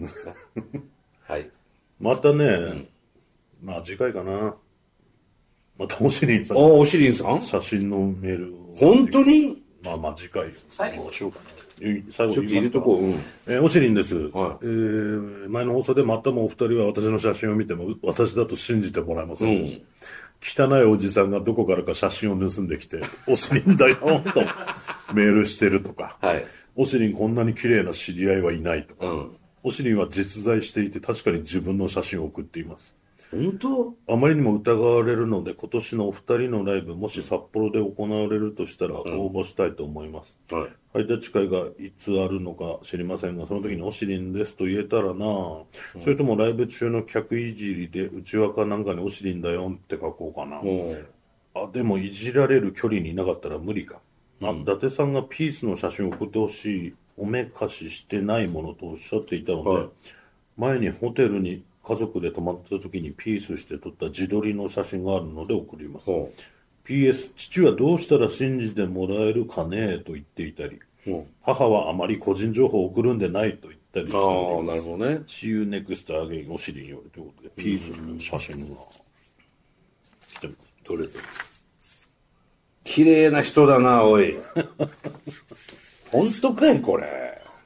はい。 またね、まあ次回かな。またおしりんさん。 おしりんさん写真のメールを。 本当に？ まあ次回。 最後しようかな。最後ちょっと入れとこう。 おしりんです。 は前の放送でまたもお二人は私の写真を見ても私だと信じてもらえませんでした。汚いおじさんがどこからか写真を盗んできて、おしりんだよとメールしてるとか、 はい。 おしりんこんなに綺麗な知り合いはいないとか、おしりんは実在していて確かに自分の写真を送っています。 本当？ あまりにも疑われるので今年のお二人のライブもし札幌で行われるとしたら応募したいと思います、 はい。 ハイタッチ会がいつあるのか知りませんがその時におしりんですと言えたらな、それともライブ中の客いじりで内輪かなんかにおしりんだよって書こうかな。でもいじられる距離にいなかったら無理か。伊達さんがピースの写真を送ってほしいおめかししてないものとおっしゃっていたので、前にホテルに家族で泊まった時にピースして撮った自撮りの写真があるので送ります。PS 父はどうしたら信じてもらえるかねと言っていたり、母はあまり個人情報を送るんでないと言ったりしております。 なるほどね。 See you next again おしりによるということで、ピースの写真が来て撮れてる。 綺麗な人だな、おい。本当かい、これ。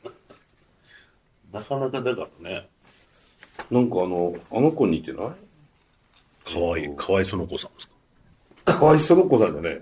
なかなかだからね。 なんかあの子似てない？ かわいその子さんですか？ かわいその子さんだね。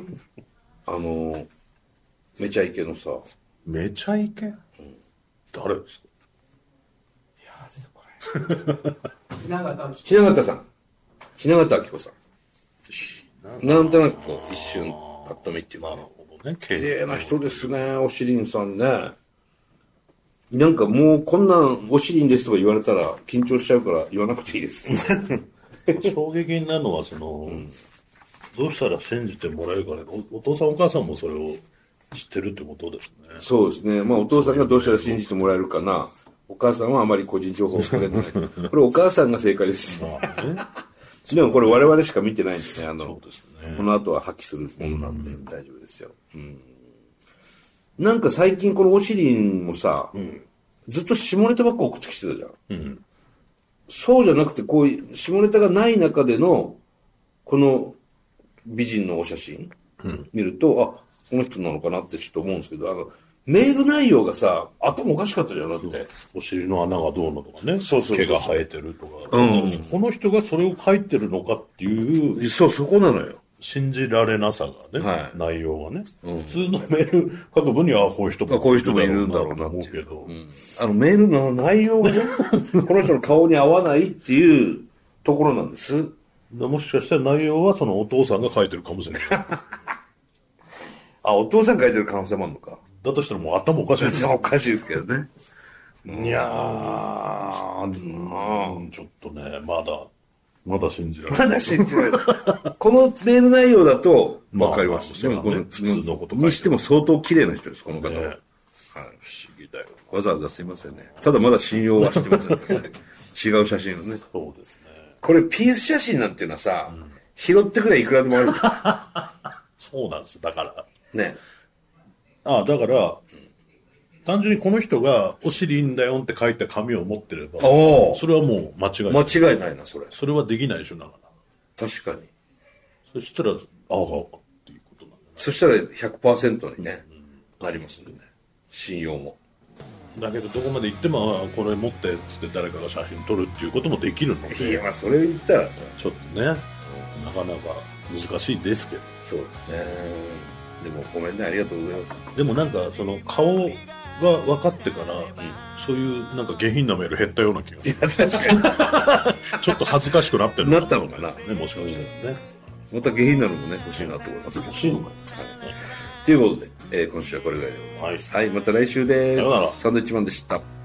めちゃイケのさ。 めちゃイケ？誰ですか？ いや出てこない。 雛形さん。雛形あきこさん。なんとなくこう、一瞬、パッと見っていうかね。綺麗な人ですね、おしりんさんね。なんかもうこんなんおしりんですとか言われたら緊張しちゃうから言わなくていいです。 衝撃になるのはどうしたら信じてもらえるかね。お父さんお母さんもそれを知ってるってことですね。 そうですね。まあお父さんがどうしたら信じてもらえるかな。お母さんはあまり個人情報をくれない。これお母さんが正解です。でもこれ我々しか見てないんですね。 そうですね。 この後は破棄するものなんで大丈夫ですよ。なんか最近このおしりんもさ、ずっと下ネタばっか送ってきてたじゃん。そうじゃなくてこういう下ネタがない中でのこの美人のお写真、見ると、あ、この人なのかなってちょっと思うんですけど、メール内容がさ、頭おかしかったじゃん、だって。 お尻の穴がどうのとかね。 そう毛が生えてるとか。この人がそれを書いてるのかっていう。 そう、そこなのよ。 信じられなさがね、内容がね、普通のメール書く分にはこういう人もいるんだろうなと思うけど、 メールの内容がね、この人の顔に合わないっていうところなんです。 もしかしたら内容はそのお父さんが書いてるかもしれない。 お父さん書いてる可能性もあるのか。 だとしたらもう頭おかしいですおかしいですけどね。 いやー、ちょっとね、まだ信じられない。 まだ信じられない。このメール内容だとわかります。でも普通のことにしても相当綺麗な人です、この方は。 不思議だよ。 わざわざすいませんね。ただまだ信用はしてません、ね。違う写真をね。 そうですね。 これピース写真なんていうのはさ、拾ってくれいくらでもある。 そうなんです。だから。 ね。 だから、単純にこの人がお尻いいんだよって書いた紙を持ってれば、それはもう間違いない。 間違いないな、それ。 それはできないでしょ、だから。 確かに。 そしたら、っていうことなんだね。 そしたら 100% にね、なりますんでね。信用も。 だけど、どこまで行っても、これ持ってっつって誰かが写真撮るっていうこともできるので。 いや、まあ、それを言ったらさ、 ちょっとね、なかなか難しいですけど。 そうですね。でも、ごめんね、ありがとうございます。 でもなんか、その、顔が分かってから、そういうなんか下品なメール減ったような気がする。 いや、確かに。ちょっと恥ずかしくなってる。 なったのかな。 ね、もしかしてね。 また下品なのもね、欲しいなと思います。 欲しいのかな。 ということで、今週はこれぐらいでございます。はい、また来週です。 さよなら。 サンドウィッチマンでした。